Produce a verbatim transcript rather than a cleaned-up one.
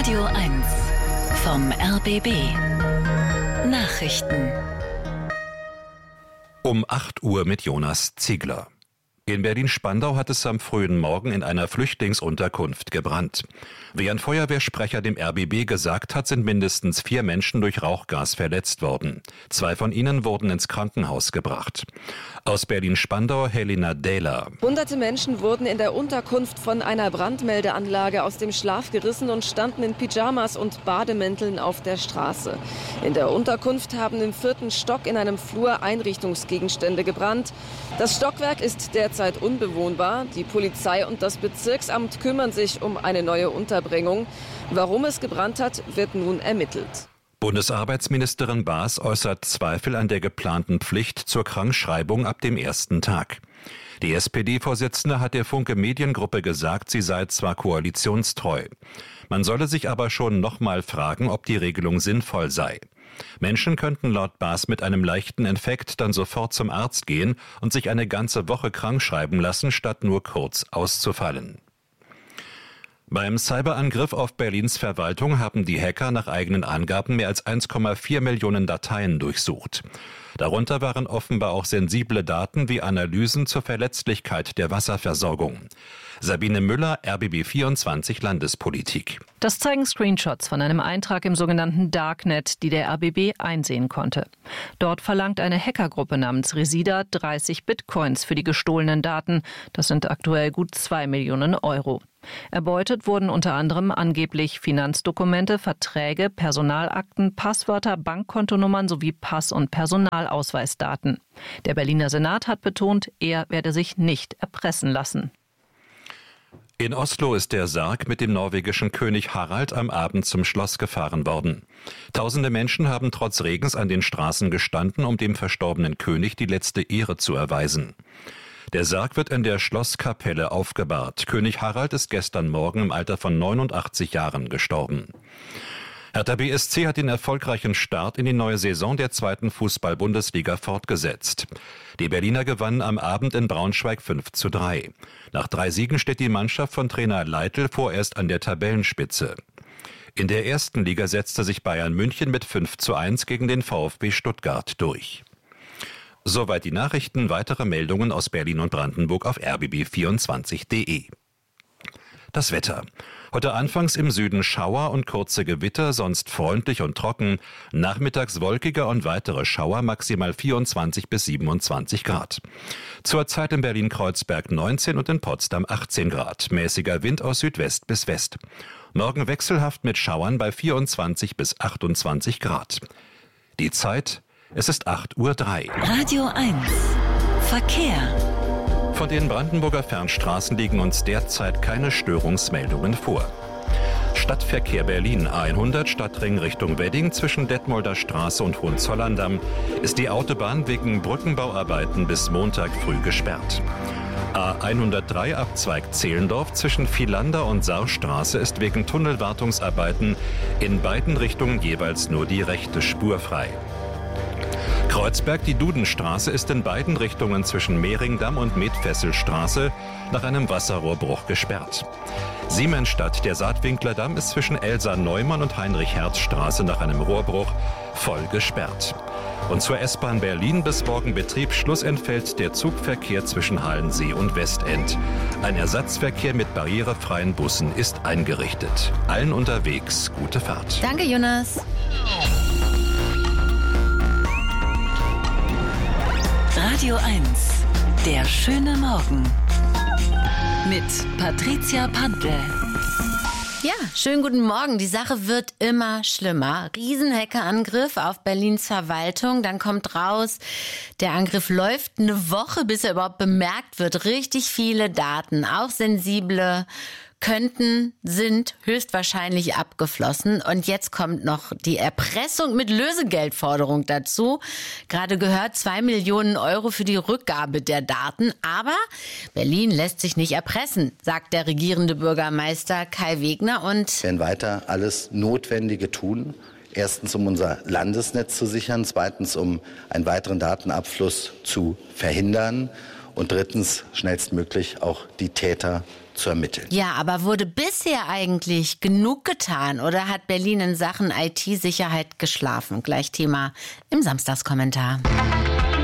Radio eins vom R B B. Nachrichten. Um acht Uhr mit Jonas Ziegler. In Berlin-Spandau hat es am frühen Morgen in einer Flüchtlingsunterkunft gebrannt. Wie ein Feuerwehrsprecher dem R B B gesagt hat, sind mindestens vier Menschen durch Rauchgas verletzt worden. Zwei von ihnen wurden ins Krankenhaus gebracht. Aus Berlin-Spandau Helena Dehler. Hunderte Menschen wurden in der Unterkunft von einer Brandmeldeanlage aus dem Schlaf gerissen und standen in Pyjamas und Bademänteln auf der Straße. In der Unterkunft haben im vierten Stock in einem Flur Einrichtungsgegenstände gebrannt. Das Stockwerk ist derzeit unbewohnbar. Die Polizei und das Bezirksamt kümmern sich um eine neue Unterbringung. Warum es gebrannt hat, wird nun ermittelt. Bundesarbeitsministerin Baas äußert Zweifel an der geplanten Pflicht zur Krankschreibung ab dem ersten Tag. Die S P D-Vorsitzende hat der Funke Mediengruppe gesagt, sie sei zwar koalitionstreu. Man solle sich aber schon noch mal fragen, ob die Regelung sinnvoll sei. Menschen könnten laut Baas mit einem leichten Infekt dann sofort zum Arzt gehen und sich eine ganze Woche krankschreiben lassen, statt nur kurz auszufallen. Beim Cyberangriff auf Berlins Verwaltung haben die Hacker nach eigenen Angaben mehr als eins Komma vier Millionen Dateien durchsucht. Darunter waren offenbar auch sensible Daten wie Analysen zur Verletzlichkeit der Wasserversorgung. Sabine Müller, R B B vierundzwanzig Landespolitik. Das zeigen Screenshots von einem Eintrag im sogenannten Darknet, die der R B B einsehen konnte. Dort verlangt eine Hackergruppe namens Resida dreißig Bitcoins für die gestohlenen Daten. Das sind aktuell gut zwei Millionen Euro. Erbeutet wurden unter anderem angeblich Finanzdokumente, Verträge, Personalakten, Passwörter, Bankkontonummern sowie Pass- und Personalausweisdaten. Der Berliner Senat hat betont, er werde sich nicht erpressen lassen. In Oslo ist der Sarg mit dem norwegischen König Harald am Abend zum Schloss gefahren worden. Tausende Menschen haben trotz Regens an den Straßen gestanden, um dem verstorbenen König die letzte Ehre zu erweisen. Der Sarg wird in der Schlosskapelle aufgebahrt. König Harald ist gestern Morgen im Alter von neunundachtzig Jahren gestorben. Hertha B S C hat den erfolgreichen Start in die neue Saison der zweiten Fußball-Bundesliga fortgesetzt. Die Berliner gewannen am Abend in Braunschweig fünf zu drei. Nach drei Siegen steht die Mannschaft von Trainer Leitl vorerst an der Tabellenspitze. In der ersten Liga setzte sich Bayern München mit fünf zu eins gegen den VfB Stuttgart durch. Soweit die Nachrichten. Weitere Meldungen aus Berlin und Brandenburg auf r b b vierundzwanzig punkt d e. Das Wetter. Heute anfangs im Süden Schauer und kurze Gewitter, sonst freundlich und trocken. Nachmittags wolkiger und weitere Schauer, maximal vierundzwanzig bis siebenundzwanzig Grad. Zurzeit in Berlin-Kreuzberg neunzehn und in Potsdam achtzehn Grad. Mäßiger Wind aus Südwest bis West. Morgen wechselhaft mit Schauern bei vierundzwanzig bis achtundzwanzig Grad. Die Zeit: Es ist acht Uhr drei. Radio eins Verkehr. Von den Brandenburger Fernstraßen liegen uns derzeit keine Störungsmeldungen vor. Stadtverkehr Berlin A hundert Stadtring Richtung Wedding zwischen Detmolder Straße und Hohenzollern-Damm ist die Autobahn wegen Brückenbauarbeiten bis Montag früh gesperrt. A hundertdrei Abzweig Zehlendorf zwischen Vielander und Saarstraße ist wegen Tunnelwartungsarbeiten in beiden Richtungen jeweils nur die rechte Spur frei. Kreuzberg, die Dudenstraße, ist in beiden Richtungen zwischen Mehringdamm und Metfesselstraße nach einem Wasserrohrbruch gesperrt. Siemensstadt, der Saatwinklerdamm, ist zwischen Elsa-Neumann und Heinrich-Herz-Straße nach einem Rohrbruch voll gesperrt. Und zur S-Bahn Berlin bis morgen Betriebsschluss entfällt der Zugverkehr zwischen Halensee und Westend. Ein Ersatzverkehr mit barrierefreien Bussen ist eingerichtet. Allen unterwegs gute Fahrt. Danke, Jonas. Radio eins, der schöne Morgen. Mit Patricia Pantel. Ja, schönen guten Morgen. Die Sache wird immer schlimmer. Riesenhackerangriff auf Berlins Verwaltung. Dann kommt raus, der Angriff läuft eine Woche, bis er überhaupt bemerkt wird. Richtig viele Daten, auch sensible, könnten, sind höchstwahrscheinlich abgeflossen. Und jetzt kommt noch die Erpressung mit Lösegeldforderung dazu. Gerade gehört zwei Millionen Euro für die Rückgabe der Daten. Aber Berlin lässt sich nicht erpressen, sagt der regierende Bürgermeister Kai Wegner. Und wir werden weiter alles Notwendige tun. Erstens, um unser Landesnetz zu sichern. Zweitens, um einen weiteren Datenabfluss zu verhindern. Und drittens, schnellstmöglich auch die Täter zu ermitteln. Ja, aber wurde bisher eigentlich genug getan oder hat Berlin in Sachen I T-Sicherheit geschlafen? Gleich Thema im Samstagskommentar.